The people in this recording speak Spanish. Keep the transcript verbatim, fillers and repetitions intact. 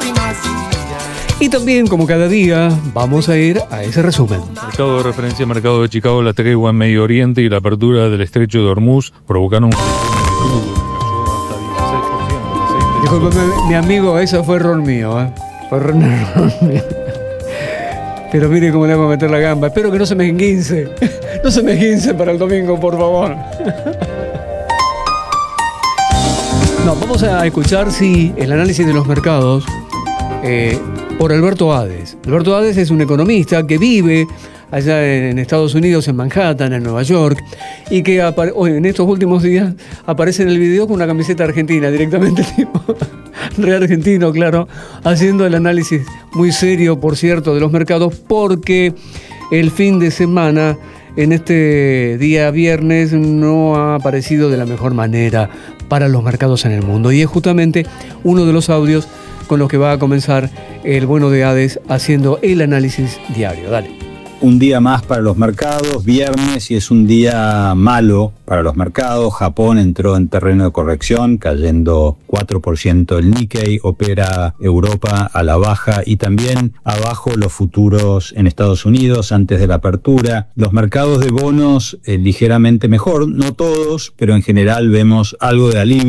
Y también, como cada día, vamos a ir a ese resumen. Mercado de referencia, mercado de Chicago, la tregua en Medio Oriente y la apertura del estrecho de Hormuz provocaron un crudo que cayó hasta dieciséis por ciento del aceite. Disculpame, mi amigo, eso fue error mío, ¿eh? Fue error mío. Pero mire cómo le vamos a meter la gamba. Espero que no se me esguince. No se me esguince para el domingo, por favor. No, vamos a escuchar, sí, el análisis de los mercados eh, por Alberto Hades. Alberto Hades es un economista que vive allá en Estados Unidos, en Manhattan, en Nueva York, y que apare- hoy, en estos últimos días aparece en el video con una camiseta argentina, directamente tipo re argentino, claro, haciendo el análisis muy serio, por cierto, de los mercados, porque el fin de semana, en este día viernes, no ha aparecido de la mejor manera para los mercados en el mundo. Y es justamente uno de los audios con los que va a comenzar el bueno de Hades haciendo el análisis diario. Dale. Un día más para los mercados, viernes, y es un día malo para los mercados. Japón entró en terreno de corrección, cayendo cuatro por ciento el Nikkei, opera Europa a la baja y también abajo los futuros en Estados Unidos antes de la apertura. Los mercados de bonos eh, ligeramente mejor, no todos, pero en general vemos algo de alivio.